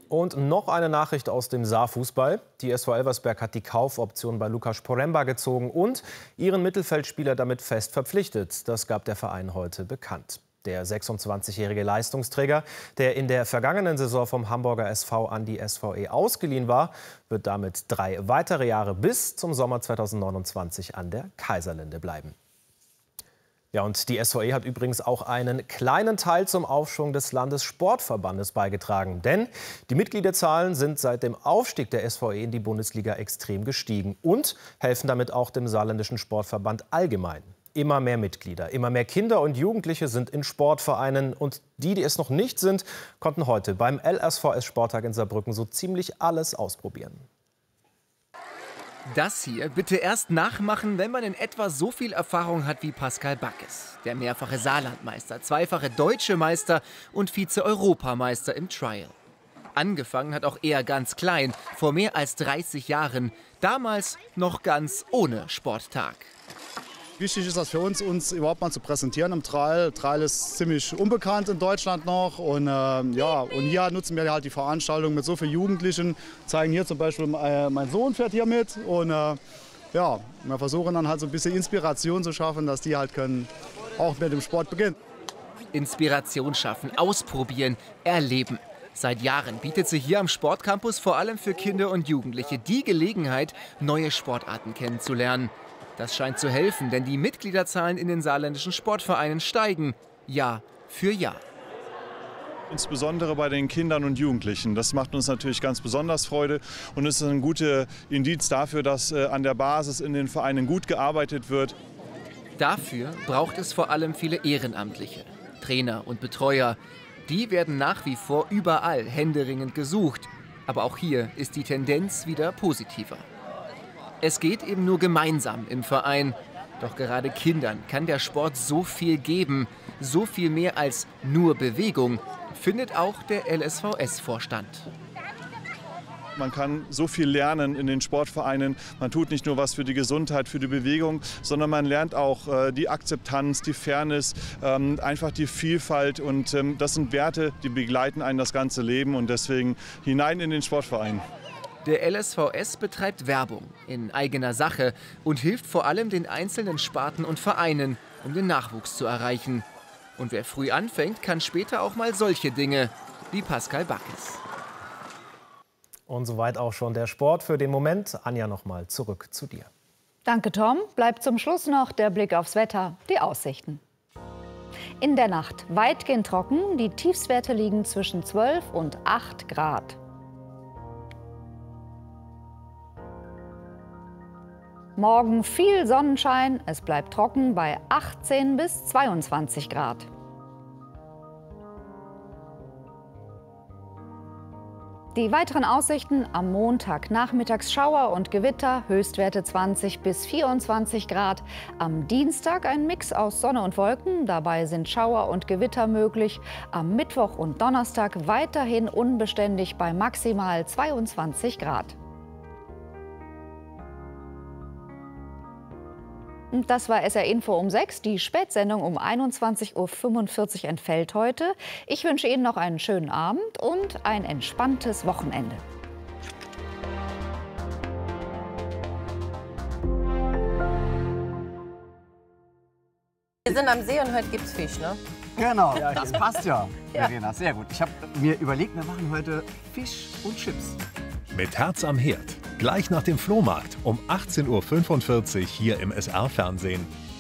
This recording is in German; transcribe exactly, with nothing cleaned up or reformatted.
Und noch eine Nachricht aus dem Saarfußball. Die S V Elversberg hat die Kaufoption bei Lukas Poremba gezogen und ihren Mittelfeldspieler damit fest verpflichtet. Das gab der Verein heute bekannt. Der sechsundzwanzigjährige Leistungsträger, der in der vergangenen Saison vom Hamburger S V an die S V E ausgeliehen war, wird damit drei weitere Jahre bis zum Sommer zweitausendneunundzwanzig an der Kaiserlinde bleiben. Ja, und die S V E hat übrigens auch einen kleinen Teil zum Aufschwung des Landessportverbandes beigetragen. Denn die Mitgliederzahlen sind seit dem Aufstieg der S V E in die Bundesliga extrem gestiegen und helfen damit auch dem saarländischen Sportverband allgemein. Immer mehr Mitglieder, immer mehr Kinder und Jugendliche sind in Sportvereinen. Und die, die es noch nicht sind, konnten heute beim L S V S-Sporttag in Saarbrücken so ziemlich alles ausprobieren. Das hier bitte erst nachmachen, wenn man in etwa so viel Erfahrung hat wie Pascal Backes. Der mehrfache Saarlandmeister, zweifache Deutsche Meister und Vize-Europameister im Trial. Angefangen hat auch er ganz klein, vor mehr als dreißig Jahren. Damals noch ganz ohne Sporttag. Wichtig ist das für uns, uns überhaupt mal zu präsentieren im Trial. Trial ist ziemlich unbekannt in Deutschland noch. Und, äh, ja, und hier nutzen wir halt die Veranstaltung mit so vielen Jugendlichen. Zeigen hier zum Beispiel, äh, mein Sohn fährt hier mit. Und äh, ja, wir versuchen dann halt so ein bisschen Inspiration zu schaffen, dass die halt können auch mit dem Sport beginnen. Inspiration schaffen, ausprobieren, erleben. Seit Jahren bietet sich hier am Sportcampus vor allem für Kinder und Jugendliche die Gelegenheit, neue Sportarten kennenzulernen. Das scheint zu helfen, denn die Mitgliederzahlen in den saarländischen Sportvereinen steigen, Jahr für Jahr. Insbesondere bei den Kindern und Jugendlichen. Das macht uns natürlich ganz besonders Freude und ist ein guter Indiz dafür, dass äh, an der Basis in den Vereinen gut gearbeitet wird. Dafür braucht es vor allem viele Ehrenamtliche, Trainer und Betreuer. Die werden nach wie vor überall händeringend gesucht. Aber auch hier ist die Tendenz wieder positiver. Es geht eben nur gemeinsam im Verein. Doch gerade Kindern kann der Sport so viel geben, so viel mehr als nur Bewegung, findet auch der L S V S-Vorstand. Man kann so viel lernen in den Sportvereinen. Man tut nicht nur was für die Gesundheit, für die Bewegung, sondern man lernt auch äh, die Akzeptanz, die Fairness, ähm, einfach die Vielfalt. Und ähm, das sind Werte, die begleiten einen das ganze Leben und deswegen hinein in den Sportverein. Der L S V S betreibt Werbung in eigener Sache und hilft vor allem den einzelnen Sparten und Vereinen, um den Nachwuchs zu erreichen. Und wer früh anfängt, kann später auch mal solche Dinge wie Pascal Backes. Und soweit auch schon der Sport für den Moment. Anja, noch mal zurück zu dir. Danke, Tom. Bleibt zum Schluss noch der Blick aufs Wetter, die Aussichten. In der Nacht weitgehend trocken, die Tiefstwerte liegen zwischen zwölf und acht Grad. Morgen viel Sonnenschein, es bleibt trocken bei achtzehn bis zweiundzwanzig Grad. Die weiteren Aussichten: am Montag nachmittags Schauer und Gewitter, Höchstwerte zwanzig bis vierundzwanzig Grad. Am Dienstag ein Mix aus Sonne und Wolken, dabei sind Schauer und Gewitter möglich. Am Mittwoch und Donnerstag weiterhin unbeständig bei maximal zweiundzwanzig Grad. Das war S R Info um sechs. Die Spätsendung um einundzwanzig Uhr fünfundvierzig entfällt heute. Ich wünsche Ihnen noch einen schönen Abend und ein entspanntes Wochenende. Wir sind am See und heute gibt's Fisch, ne? Genau, das passt ja, Verena. Sehr gut. Ich habe mir überlegt, wir machen heute Fisch und Chips. Mit Herz am Herd. Gleich nach dem Flohmarkt um achtzehn Uhr fünfundvierzig hier im S R-Fernsehen.